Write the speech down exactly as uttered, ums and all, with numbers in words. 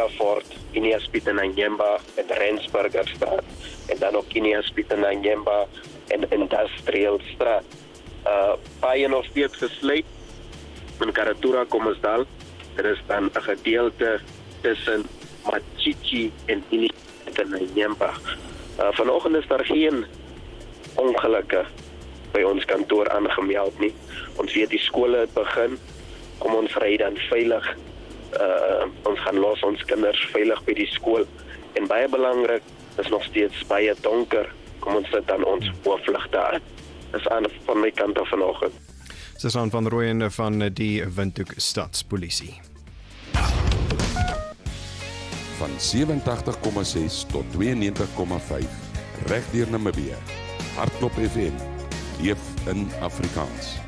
Fort, Ineaspiet en Nyemba en Rensburgerstraat en dan ook Ineaspiet en Nyemba en Industrial Straat. Uh, paaie nog steeds gesluit in Karatura Kommersdal. Er is dan 'n gedeelte tussen Machichi en Ineaspiet en Nyemba. Uh, vanoggend is daar geen ongelukke by ons kantoor aangemeld nie. Ons weet die skole het begin. Kom ons ry dan veilig. Uh, ons gaan los ons kinders veilig by die skool. En baie belangrik, is nog steeds baie donker. Kom ons sit dan ons hoofligte aan. Dis aan van my kant af vanoggend. Susan van Rooyen van die Windhoek Stadspolisie. Van sewentig komma ses tot tweeënnegentig komma vyf reg deur Namibië. Hardklop F M, leef in Afrikaans.